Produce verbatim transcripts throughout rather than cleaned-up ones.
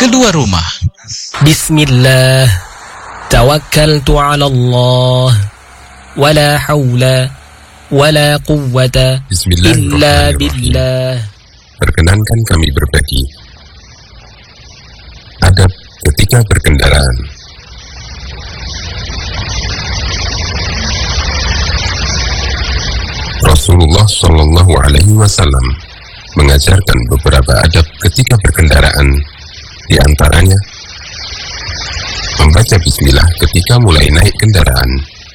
keluar rumah. Bismillah, tawakkaltu ala Allah, wala hawla wala quwwata illa billah. Perkenankan kami berbagi adab ketika berkendaraan. Rasulullah Shallallahu Alaihi Wasallam mengajarkan beberapa adab ketika berkendaraan, di antaranya membaca bismillah ketika mulai naik kendaraan.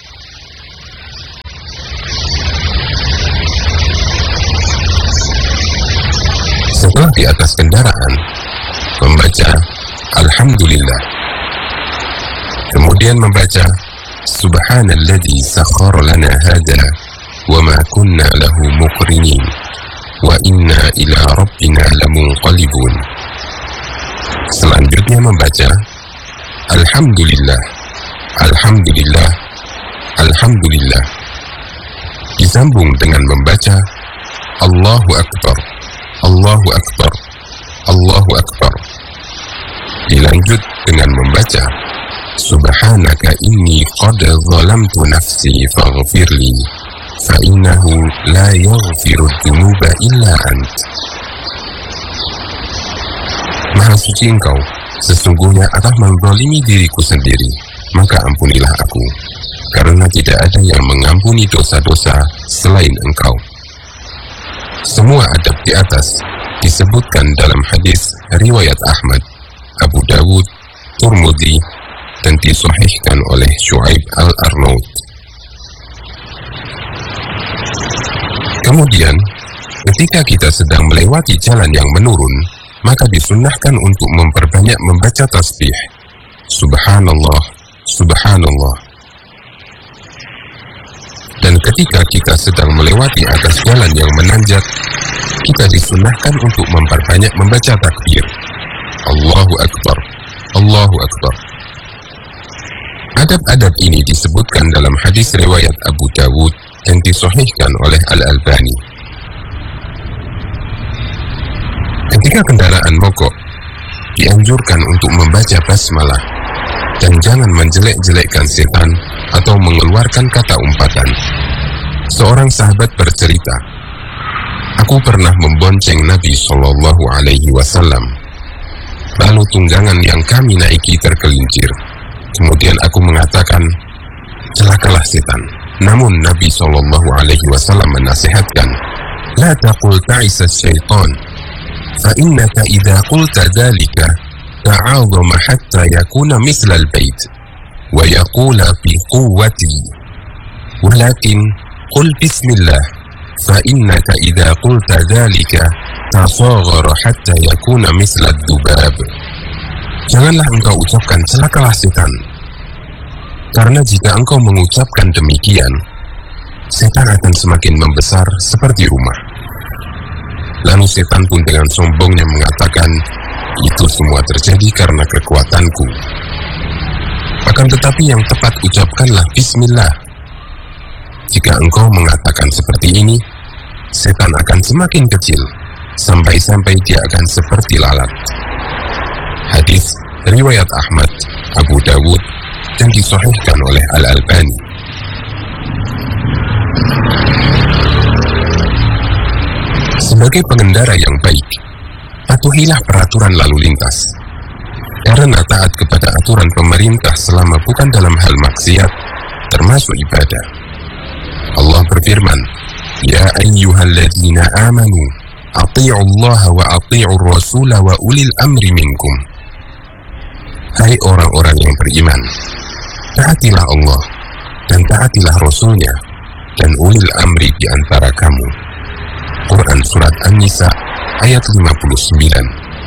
Setelah di atas kendaraan, membaca Alhamdulillah. Kemudian membaca Subhanalladzi sakhkhara lana hada wa ma kunna lahu muqrinin wa inna ila rabbina lamunqalibun. Selanjutnya membaca Alhamdulillah, Alhamdulillah, Alhamdulillah. Disambung dengan membaca Allahu Akbar, Allahu Akbar, Allahu Akbar. Dilanjut dengan membaca Subhanaka inni qad zalamtu nafsi faghfirli fa innahu la yaghfiru dzunuba illa ant. Maha suci Engkau, sesungguhnya aku menzalimi diriku sendiri, maka ampunilah aku, karena tidak ada yang mengampuni dosa-dosa selain Engkau. Semua adab di atas disebutkan dalam hadis riwayat Ahmad, Abu Dawud, Turmudi, dan disahihkan oleh Syuaib Al-Arnaud. Kemudian, ketika kita sedang melewati jalan yang menurun, maka disunnahkan untuk memperbanyak membaca tasbih. Subhanallah, Subhanallah. Dan ketika kita sedang melewati atas jalan yang menanjak, kita disunnahkan untuk memperbanyak membaca takbir. Allahu Akbar, Allahu Akbar. Adab-adab ini disebutkan dalam hadis riwayat Abu Dawud dan disahihkan oleh Al-Albani. Ketika kendaraan mogok, dianjurkan untuk membaca basmalah dan jangan menjelek-jelekkan setan atau mengeluarkan kata umpatan. Seorang sahabat bercerita, aku pernah membonceng Nabi Shallallahu Alaihi Wasallam. Lalu tunggangan yang kami naiki tergelincir. Kemudian aku mengatakan, celakalah setan. Namun Nabi Shallallahu Alaihi Wasallam menasihatkan, la taqul ta'isa syaitan, fa innaka idza qulta dzalika ta'azama hatta yakuna misla al-bait wa yaqula fi quwwati, walakin qul bismillah, fa innaka idza qulta dzalika tasaghara hatta yakuna misla ad-dubab. Janganlah engkau ucapkan celakalah setan, karena jika engkau mengucapkan demikian, setan akan semakin membesar seperti rumah. Lalu setan pun dengan sombongnya mengatakan, itu semua terjadi karena kekuatanku. Akan tetapi yang tepat ucapkanlah bismillah. Jika engkau mengatakan seperti ini, setan akan semakin kecil, sampai-sampai dia akan seperti lalat. Hadis riwayat Ahmad, Abu Dawud, dan disahihkan oleh Al-Albani. Sebagai pengendara yang baik, patuhilah peraturan lalu lintas. Karena taat kepada aturan pemerintah selama bukan dalam hal maksiat, termasuk ibadah. Allah berfirman, ya ayyuhalladzina amanu, ati'ullaha wa ati'ur rasula wa ulil amri minkum. Hai orang-orang yang beriman, taatilah Allah dan taatilah Rasulnya dan ulil amri di antara kamu. Quran Surat An-Nisa ayat lima puluh sembilan.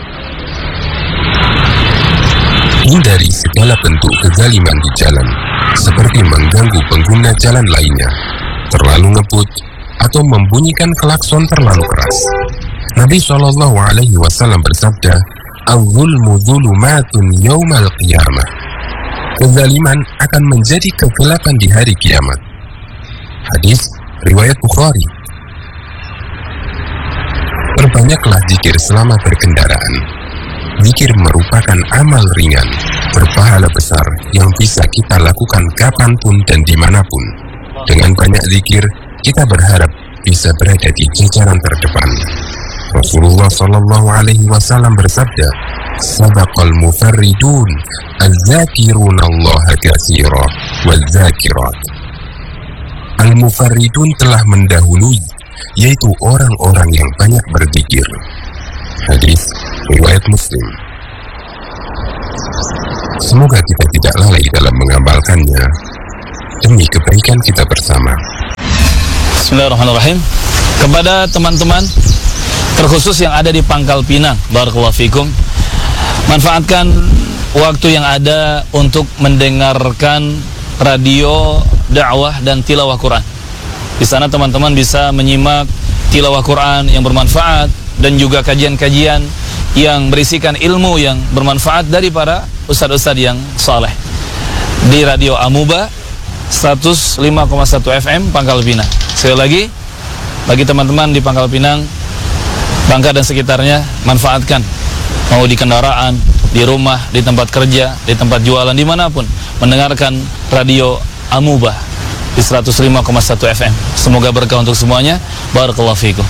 Hindari segala bentuk kezaliman di jalan, seperti mengganggu pengguna jalan lainnya, terlalu ngebut, atau membunyikan klakson terlalu keras. Nabi Shallallahu Alaihi Wasallam bersabda, "Al-zulmu zulumatun yaumal qiyamah." Kezaliman akan menjadi kegelapan di hari kiamat. Hadis riwayat Bukhari. Perbanyaklah zikir selama berkendaraan. Berzikir merupakan amal ringan, berpahala besar yang bisa kita lakukan kapanpun dan dimanapun. Dengan banyak zikir, kita berharap bisa berada di jajaran terdepan. Rasulullah Shallallahu Alaihi Wasallam bersabda, "Sabaqal mufarridun, az-zakirunallaha katsira, waz-zakirat." Al-mufarridun telah mendahului, yaitu orang-orang yang banyak berzikir. Hadis riwayat Muslim. Semoga kita tidak lalai dalam mengamalkannya demi kebaikan kita bersama. Bismillahirrahmanirrahim. Kepada teman-teman terkhusus yang ada di Pangkal Pinang, barakallahu fikum, manfaatkan waktu yang ada untuk mendengarkan radio dakwah dan tilawah Quran. Di sana teman-teman bisa menyimak tilawah Quran yang bermanfaat dan juga kajian-kajian yang berisikan ilmu yang bermanfaat dari para ustadz-ustadz yang saleh di Radio Amuba seratus lima koma satu F M Pangkal Pinang. Sekali lagi, bagi teman-teman di Pangkal Pinang, Bangka dan sekitarnya, manfaatkan, mau di kendaraan, di rumah, di tempat kerja, di tempat jualan, dimanapun, mendengarkan Radio Amuba di seratus lima koma satu F M. Semoga berkah untuk semuanya. Barakallahu fikum.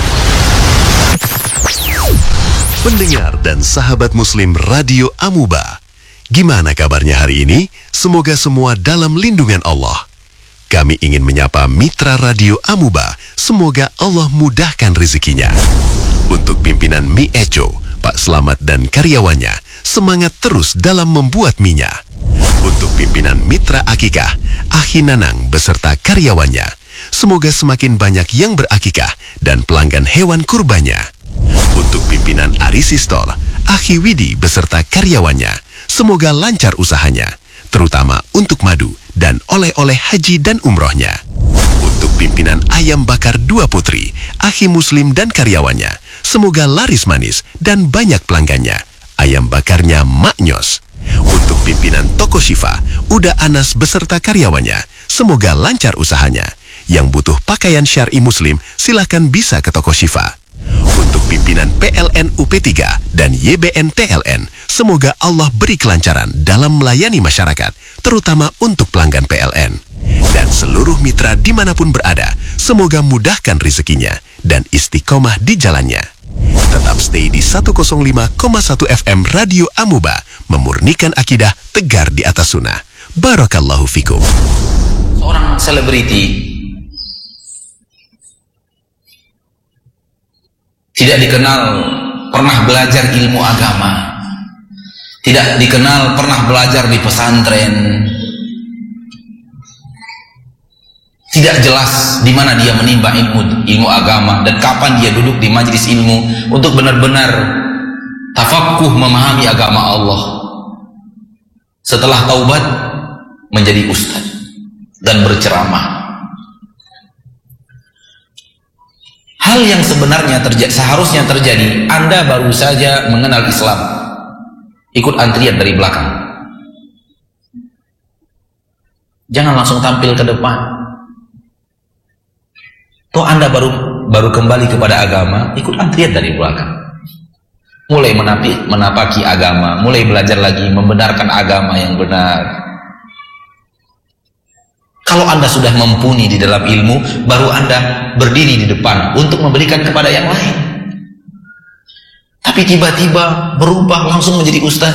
Pendengar dan sahabat muslim Radio Amuba, gimana kabarnya hari ini? Semoga semua dalam lindungan Allah. Kami ingin menyapa mitra Radio Amuba, semoga Allah mudahkan rezekinya. Untuk pimpinan Mi Eco, Pak Slamet dan karyawannya, semangat terus dalam membuat minyak. Untuk pimpinan Mitra Akikah, Ahi Nanang beserta karyawannya, semoga semakin banyak yang berakikah dan pelanggan hewan kurbannya. Untuk pimpinan Arisi Store, Ahi Widi beserta karyawannya, semoga lancar usahanya, terutama untuk madu dan oleh-oleh haji dan umrohnya. Untuk pimpinan Ayam Bakar Dua Putri, Ahi Muslim dan karyawannya, semoga laris manis dan banyak pelanggannya. Ayam bakarnya Maknyos. Untuk pimpinan Toko Syifa, Uda Anas beserta karyawannya, semoga lancar usahanya. Yang butuh pakaian syar'i muslim, silakan bisa ke Toko Syifa. Untuk pimpinan P L N U P tiga dan Y B N T L N, semoga Allah beri kelancaran dalam melayani masyarakat, terutama untuk pelanggan P L N. Dan seluruh mitra dimanapun berada, semoga mudahkan rezekinya dan istiqomah di jalannya. Tetap stay di seratus lima koma satu F M Radio Amuba, memurnikan akidah, tegar di atas sunnah. Barakallahu fikum. Seorang selebriti tidak dikenal pernah belajar ilmu agama, tidak dikenal pernah belajar di pesantren, tidak jelas di mana dia menimba ilmu ilmu agama dan kapan dia duduk di majelis ilmu untuk benar-benar tafaqquh memahami agama Allah. Setelah taubat menjadi ustaz dan berceramah. Hal yang sebenarnya terjadi, seharusnya terjadi, Anda baru saja mengenal Islam, ikut antrian dari belakang. Jangan langsung tampil ke depan. Toh Anda baru baru kembali kepada agama, ikut antrian dari belakang. Mulai menapi, menapaki agama, mulai belajar lagi membenarkan agama yang benar. Kalau Anda sudah mumpuni di dalam ilmu, baru Anda berdiri di depan untuk memberikan kepada yang lain. Tapi tiba-tiba berubah langsung menjadi ustaz.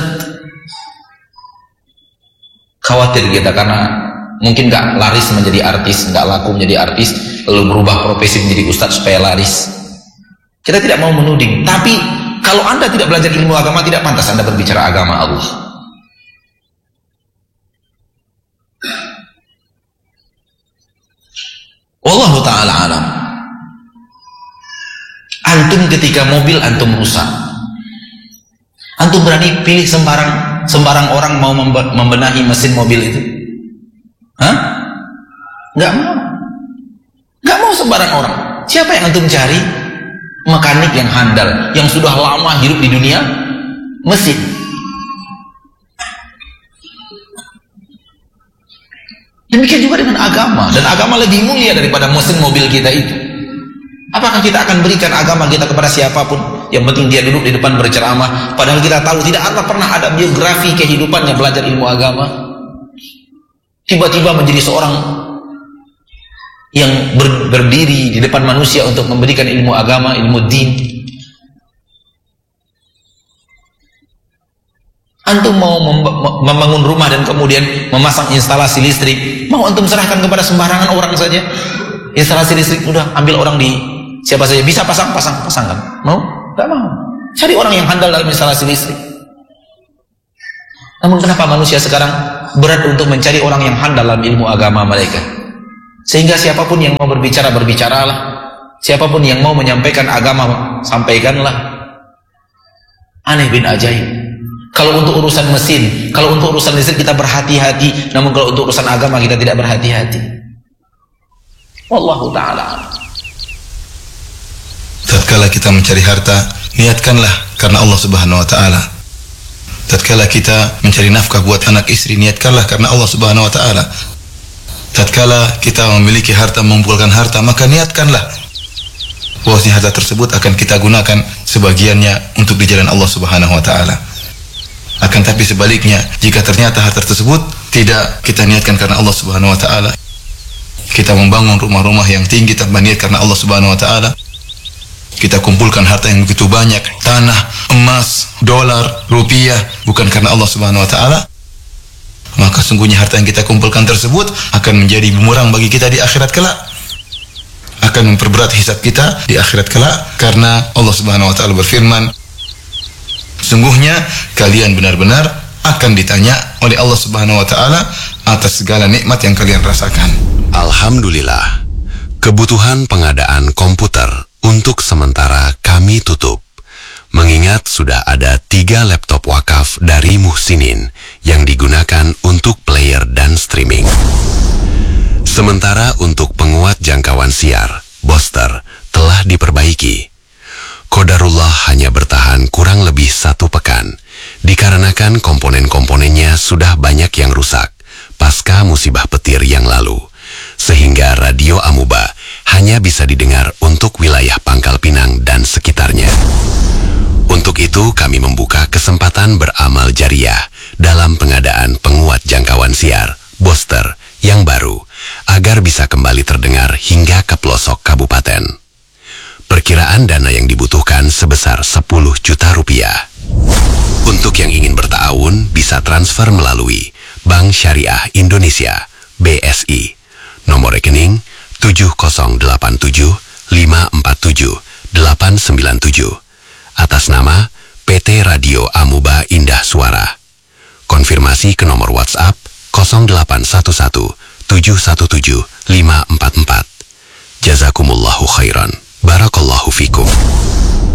Khawatir kita karena mungkin nggak laris menjadi artis, nggak laku menjadi artis, lalu berubah profesi menjadi ustaz supaya laris. Kita tidak mau menuding, tapi kalau Anda tidak belajar ilmu agama, tidak pantas Anda berbicara agama Allah. Wallahu ta'ala alam. Antum ketika mobil antum rusak, antum berani pilih sembarang sembarang orang mau membenahi mesin mobil itu? Hah? Nggak mau. Nggak mau sembarang orang. Siapa yang antum cari? Mekanik yang handal, yang sudah lama hidup di dunia mesin. Demikian juga dengan agama, dan agama lebih mulia daripada mesin mobil kita itu. Apakah kita akan berikan agama kita kepada siapapun? yang penting dia duduk di depan berceramah, padahal kita tahu tidak ada pernah ada biografi kehidupannya belajar ilmu agama. Tiba-tiba menjadi seorang yang ber, berdiri di depan manusia untuk memberikan ilmu agama, ilmu din. Antum mau membangun rumah dan kemudian memasang instalasi listrik, mau antum serahkan kepada sembarangan orang saja? Instalasi listrik udah ambil orang di siapa saja bisa pasang, pasang, pasangkan. Mau? Gak mau. Cari orang yang handal dalam instalasi listrik. Namun kenapa manusia sekarang berat untuk mencari orang yang handal dalam ilmu agama mereka? Sehingga siapapun yang mau berbicara, berbicaralah. Siapapun yang mau menyampaikan agama, sampaikanlah. Aneh bin ajaib. Kalau untuk urusan mesin, kalau untuk urusan listrik kita berhati-hati, namun kalau untuk urusan agama kita tidak berhati-hati. Wallahu ta'ala. Tatkala kita mencari harta, niatkanlah karena Allah Subhanahu wa taala. Tatkala kita mencari nafkah buat anak istri, niatkanlah karena Allah Subhanahu wa taala. Tatkala kita memiliki harta, mengumpulkan harta, maka niatkanlah bahwasanya harta tersebut akan kita gunakan sebagiannya untuk di jalan Allah Subhanahu wa taala. Akan tapi sebaliknya, jika ternyata harta tersebut tidak kita niatkan karena Allah Subhanahu wa taala, kita membangun rumah-rumah yang tinggi tanpa niat karena Allah Subhanahu wa taala, kita kumpulkan harta yang begitu banyak, tanah, emas, dolar, rupiah, bukan karena Allah Subhanahu wa taala, maka sungguhnya harta yang kita kumpulkan tersebut akan menjadi bumerang bagi kita di akhirat kelak, akan memperberat hisab kita di akhirat kelak, karena Allah Subhanahu wa taala berfirman, sungguhnya kalian benar-benar akan ditanya oleh Allah Subhanahu wa taala atas segala nikmat yang kalian rasakan. Alhamdulillah, kebutuhan pengadaan komputer untuk sementara kami tutup. Mengingat sudah ada tiga laptop wakaf dari Muhsinin yang digunakan untuk player dan streaming. Sementara untuk penguat jangkauan siar, booster, telah diperbaiki. Qadarullah hanya bertahan kurang lebih satu pekan, dikarenakan komponen-komponennya sudah banyak yang rusak pasca musibah petir yang lalu, sehingga radio Amuba hanya bisa didengar untuk wilayah Pangkal Pinang dan sekitarnya. Untuk itu kami membuka kesempatan beramal jariah dalam pengadaan penguat jangkauan siar, booster, yang baru, agar bisa kembali terdengar hingga ke pelosok kabupaten. Perkiraan dana yang dibutuhkan sebesar sepuluh juta rupiah. Untuk yang ingin bertaawun bisa transfer melalui Bank Syariah Indonesia, B S I, nomor rekening tujuh nol delapan tujuh lima empat tujuh delapan sembilan tujuh, atas nama P T Radio Amuba Indah Suara. Konfirmasi ke nomor WhatsApp nol delapan satu satu tujuh satu tujuh lima empat empat. Jazakumullahu khairan. Barakallahu fikum.